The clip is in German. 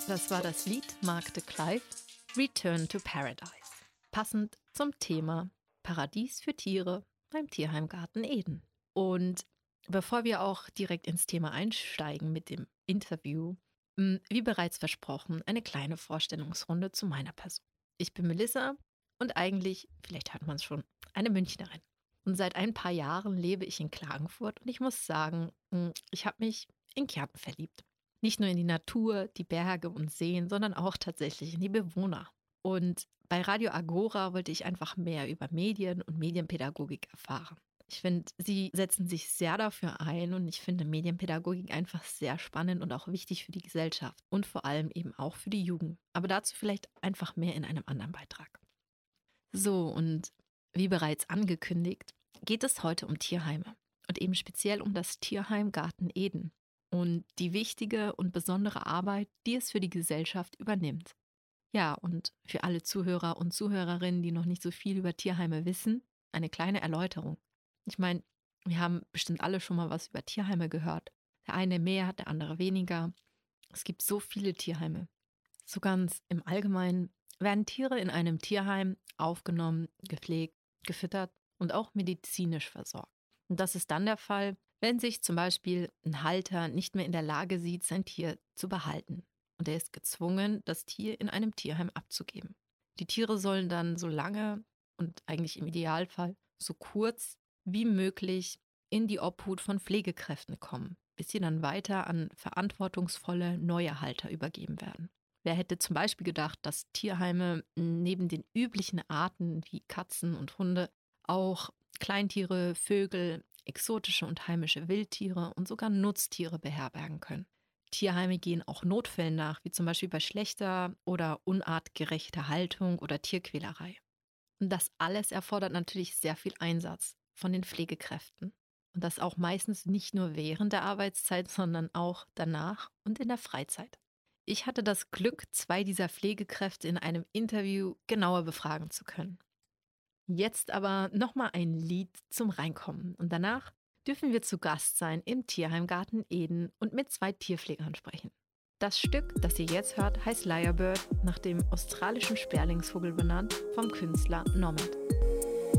Das war das Lied Mark de Clive, Return to Paradise. Passend zum Thema Paradies für Tiere beim Tierheimgarten Eden. Und bevor wir auch direkt ins Thema einsteigen mit dem Interview, wie bereits versprochen, eine kleine Vorstellungsrunde zu meiner Person. Ich bin Melissa und eigentlich, vielleicht hört man es schon, eine Münchnerin. Und seit ein paar Jahren lebe ich in Klagenfurt und ich muss sagen, ich habe mich in Kärnten verliebt. Nicht nur in die Natur, die Berge und Seen, sondern auch tatsächlich in die Bewohner. Und bei Radio Agora wollte ich einfach mehr über Medien und Medienpädagogik erfahren. Ich finde, sie setzen sich sehr dafür ein und ich finde Medienpädagogik einfach sehr spannend und auch wichtig für die Gesellschaft und vor allem eben auch für die Jugend. Aber dazu vielleicht einfach mehr in einem anderen Beitrag. So, und wie bereits angekündigt, geht es heute um Tierheime und eben speziell um das Tierheim Garten Eden und die wichtige und besondere Arbeit, die es für die Gesellschaft übernimmt. Ja, und für alle Zuhörer und Zuhörerinnen, die noch nicht so viel über Tierheime wissen, eine kleine Erläuterung. Ich meine, wir haben bestimmt alle schon mal was über Tierheime gehört. Der eine mehr, der andere weniger. Es gibt so viele Tierheime. So ganz im Allgemeinen werden Tiere in einem Tierheim aufgenommen, gepflegt, gefüttert und auch medizinisch versorgt. Und das ist dann der Fall, wenn sich zum Beispiel ein Halter nicht mehr in der Lage sieht, sein Tier zu behalten. Und er ist gezwungen, das Tier in einem Tierheim abzugeben. Die Tiere sollen dann so lange und eigentlich im Idealfall so kurz wie möglich in die Obhut von Pflegekräften kommen, bis sie dann weiter an verantwortungsvolle neue Halter übergeben werden. Wer hätte zum Beispiel gedacht, dass Tierheime neben den üblichen Arten wie Katzen und Hunde auch Kleintiere, Vögel, exotische und heimische Wildtiere und sogar Nutztiere beherbergen können. Tierheime gehen auch Notfällen nach, wie zum Beispiel bei schlechter oder unartgerechter Haltung oder Tierquälerei. Und das alles erfordert natürlich sehr viel Einsatz von den Pflegekräften. Und das auch meistens nicht nur während der Arbeitszeit, sondern auch danach und in der Freizeit. Ich hatte das Glück, 2 dieser Pflegekräfte in einem Interview genauer befragen zu können. Jetzt aber nochmal ein Lied zum Reinkommen und danach dürfen wir zu Gast sein im Tierheimgarten Eden und mit 2 Tierpflegern sprechen. Das Stück, das ihr jetzt hört, heißt Lyrebird, nach dem australischen Sperlingsvogel benannt, vom Künstler Nomad.